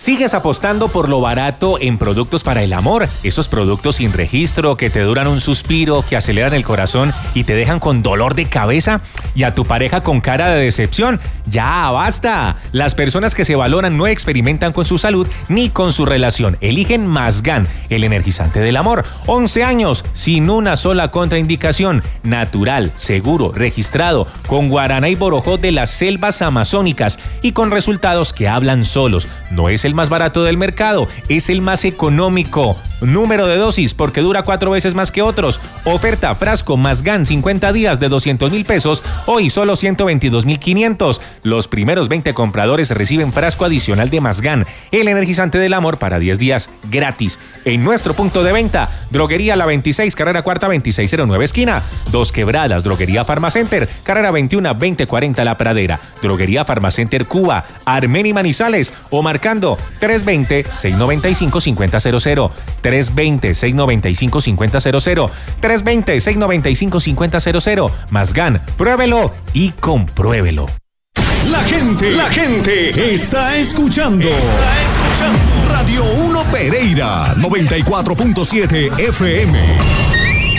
¿Sigues apostando por lo barato en productos para el amor? Esos productos sin registro que te duran un suspiro, que aceleran el corazón y te dejan con dolor de cabeza. ¿Y a tu pareja con cara de decepción? ¡Ya, basta! Las personas que se valoran no experimentan con su salud ni con su relación. Eligen Masgan, el energizante del amor. 11 años, sin una sola contraindicación. Natural, seguro, registrado, con guaraná y borojó de las selvas amazónicas y con resultados que hablan solos. No es el más barato del mercado, es el más económico. Número de dosis, porque dura 4 veces más que otros. Oferta frasco Masgan 50 días de 200,000 pesos, hoy solo 122,500. Los primeros 20 compradores reciben frasco adicional de Masgan, el energizante del amor, para 10 días gratis. En nuestro punto de venta, Droguería La 26, carrera cuarta 2609 esquina. Dos Quebradas, Droguería Farmacenter, carrera 21 2040 La Pradera. Droguería Farmacenter Cuba, Armenia y Manizales, o marcando 320-695-5000. 320-695-5000. 320-695-5000. Masgan, pruébelo y compruébelo. La gente está escuchando. Radio 1 Pereira, 94.7 FM.